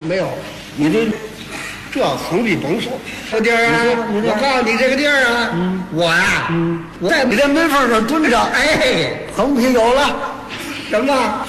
没有， 你这这兄弟甭说。这地儿啊，我告诉你这个地儿啊，我呀，我在你在门缝这蹲着， 哎， 横批有了， 什么？